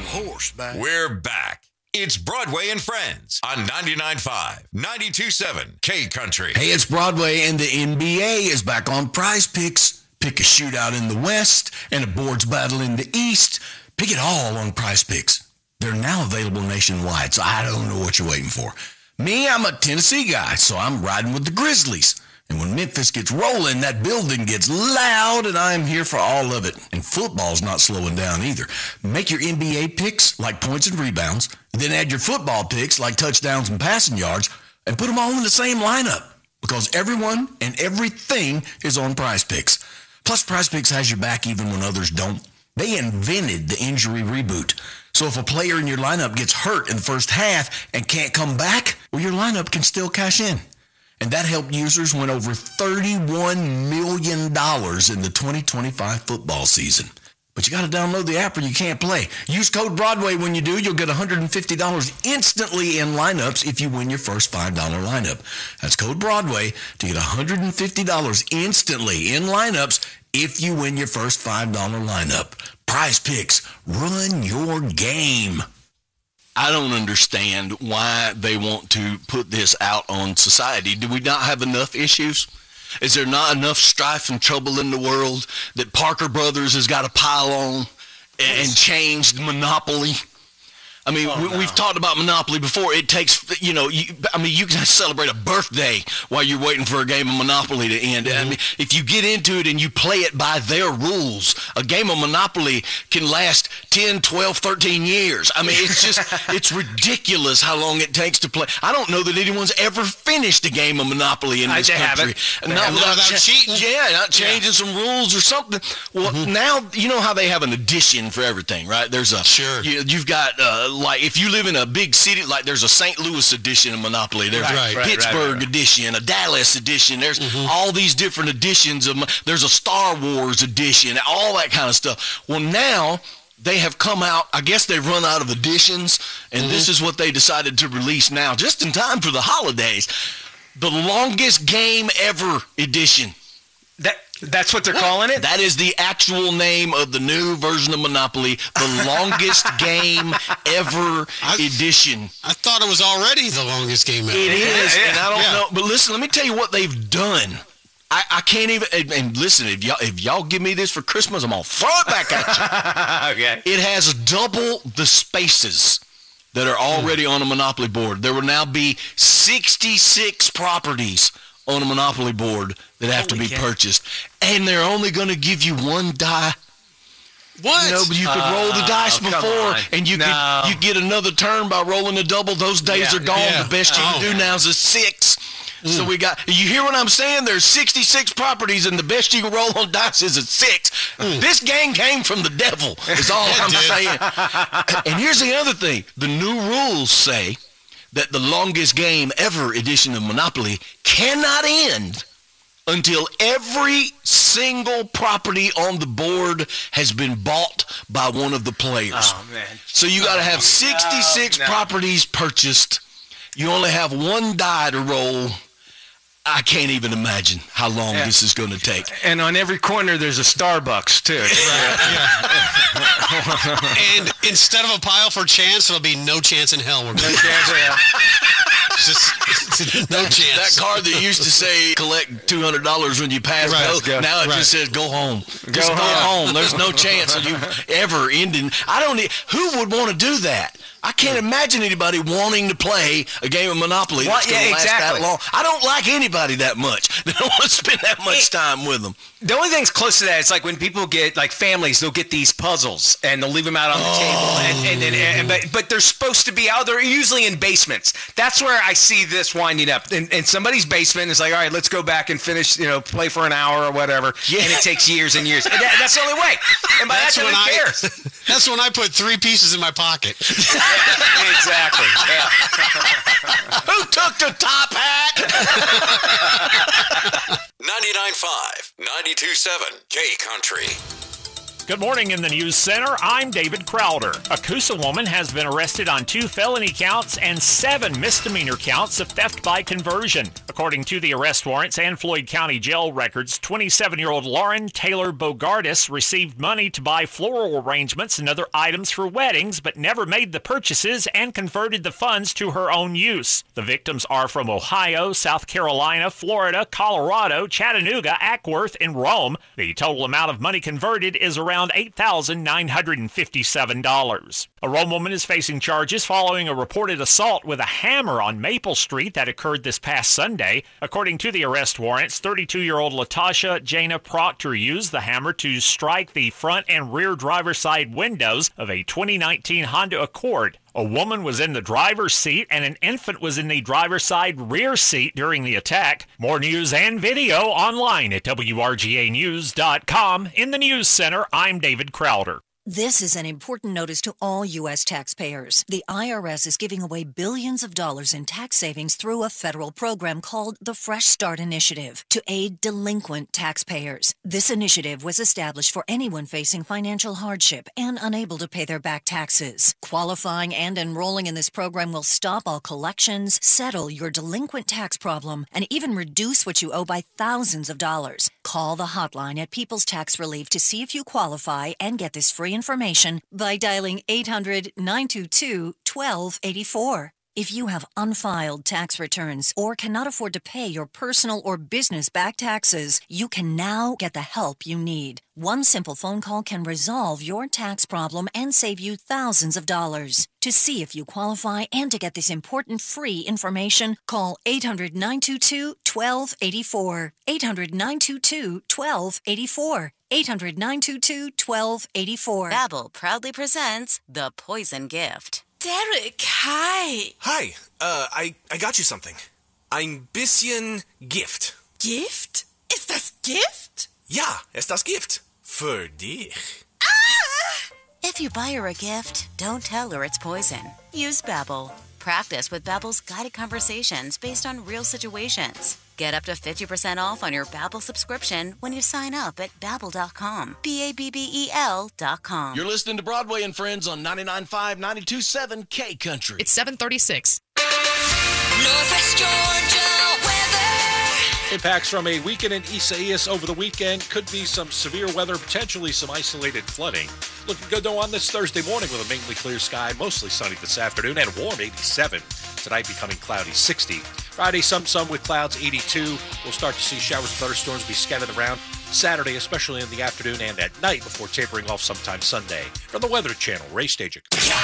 horseback. We're back. It's Broadway and Friends on 99.5, 92.7 K Country. Hey, it's Broadway, and the NBA is back on Prize Picks. Pick a shootout in the West and a boards battle in the East. Pick it all on Prize Picks. They're now available nationwide, so I don't know what you're waiting for. Me, I'm a Tennessee guy, so I'm riding with the Grizzlies. And when Memphis gets rolling, that building gets loud, and I'm here for all of it. And football's not slowing down either. Make your NBA picks like points and rebounds, and then add your football picks like touchdowns and passing yards, and put them all in the same lineup. Because everyone and everything is on Prize Picks. Plus, Prize Picks has your back even when others don't. They invented the injury reboot. So if a player in your lineup gets hurt in the first half and can't come back, well, your lineup can still cash in. And that helped users win over $31 million in the 2025 football season. But you got to download the app or you can't play. Use code Broadway when you do. You'll get $150 instantly in lineups if you win your first $5 lineup. That's code Broadway to get $150 instantly in lineups if you win your first $5 lineup. Prize Picks, run your game. I don't understand why they want to put this out on society. Do we not have enough issues? Is there not enough strife and trouble in the world that Parker Brothers has got to pile on and change the monopoly? I mean, we've talked about Monopoly before. It takes, you can celebrate a birthday while you're waiting for a game of Monopoly to end. Mm-hmm. I mean, if you get into it and you play it by their rules, a game of Monopoly can last 10, 12, 13 years. I mean, it's just, it's ridiculous how long it takes to play. I don't know that anyone's ever finished a game of Monopoly in this country. Not without cheating. Yeah, not changing some rules or something. Well, now, you know how they have an edition for everything, right? There's a, you've got, like if you live in a big city, like there's a St. Louis edition of Monopoly, there's a Pittsburgh edition, a Dallas edition, there's all these different editions of, there's a Star Wars edition, all that kind of stuff. Well, now they have come out, I guess they've run out of editions, and this is what they decided to release now, just in time for the holidays. The longest game ever edition. That's what they're calling it? That is the actual name of the new version of Monopoly, the longest game ever edition. I thought it was already the longest game ever. It is, and I don't know. But listen, let me tell you what they've done. I can't even, and listen, if y'all give me this for Christmas, I'm going to throw it back at you. Okay. It has double the spaces that are already on a Monopoly board. There will now be 66 properties on a Monopoly board that have to be purchased. And they're only going to give you one die. What? But you could roll the dice before, and you get another turn by rolling a double. Those days are gone. Yeah. The best you can do now is a 6. So you hear what I'm saying? There's 66 properties, and the best you can roll on dice is a 6. This game came from the devil, is all I'm saying. And here's the other thing. The new rules say that the longest game ever edition of Monopoly cannot end until every single property on the board has been bought by one of the players. Oh, man. So you got to have 66 properties purchased. You only have one die to roll. I can't even imagine how long this is going to take. And on every corner, there's a Starbucks, too. And instead of a pile for chance, there'll be no chance in hell. No chance in hell. Just no chance. That card that used to say collect $200 when you pass go, now it just says go home. Just go home. There's no chance of you ever ending. Who would want to do that? I can't imagine anybody wanting to play a game of Monopoly that's going to last that long. I don't like anybody that much. They don't want to spend that much time with them. The only thing's close to that, it's like when people get, like families, they'll get these puzzles and they'll leave them out on the table. But they're supposed to be out there, usually in basements. That's where I see this winding up. In somebody's basement, it's like, all right, let's go back and finish, play for an hour or whatever. Yeah. And it takes years and years. And that's the only way. And by that time, who cares? That's when I put 3 pieces in my pocket. Exactly. Yeah. Who took the top hat? 99.5, 92.7 K Country. Good morning in the News Center. I'm David Crowder. A Coosa woman has been arrested on 2 felony counts and 7 misdemeanor counts of theft by conversion. According to the arrest warrants and Floyd County jail records, 27-year-old Lauren Taylor Bogardus received money to buy floral arrangements and other items for weddings, but never made the purchases and converted the funds to her own use. The victims are from Ohio, South Carolina, Florida, Colorado, Chattanooga, Ackworth, and Rome. The total amount of money converted is around $8,957. A Rome woman is facing charges following a reported assault with a hammer on Maple Street that occurred this past Sunday. According to the arrest warrants, 32-year-old Latasha Jana Proctor used the hammer to strike the front and rear driver's side windows of a 2019 Honda Accord. A woman was in the driver's seat and an infant was in the driver's side rear seat during the attack. More news and video online at WRGAnews.com. In the News Center, I'm David Crowder. This is an important notice to all U.S. taxpayers. The IRS is giving away billions of dollars in tax savings through a federal program called the Fresh Start Initiative to aid delinquent taxpayers. This initiative was established for anyone facing financial hardship and unable to pay their back taxes. Qualifying and enrolling in this program will stop all collections, settle your delinquent tax problem, and even reduce what you owe by thousands of dollars. Call the hotline at People's Tax Relief to see if you qualify and get this free information by dialing 800-922-1284. If you have unfiled tax returns or cannot afford to pay your personal or business back taxes, you can now get the help you need. One simple phone call can resolve your tax problem and save you thousands of dollars. To see if you qualify and to get this important free information, call 800-922-1284. 800-922-1284. 800-922-1284. Babbel proudly presents The Poison Gift. Derek, hi. Hi, I got you something. Ein bisschen Gift. Gift? Ist das Gift? Ja, ist das Gift. Für dich. Ah! If you buy her a gift, don't tell her it's poison. Use Babbel. Practice with Babbel's guided conversations based on real situations. Get up to 50% off on your Babbel subscription when you sign up at Babbel.com. Babbel.com. You're listening to Broadway and Friends on 99.5, 92.7 K Country. It's 7:36. Northwest Georgia weather. Impacts from a weekend in Isaias over the weekend. Could be some severe weather, potentially some isolated flooding. Looking good, though, on this Thursday morning with a mainly clear sky, mostly sunny this afternoon, and warm 87. Tonight becoming cloudy 60. Friday, some sun with clouds 82. We'll start to see showers and thunderstorms be scattered around Saturday, especially in the afternoon and at night before tapering off sometime Sunday. From the Weather Channel, Ray Stajic.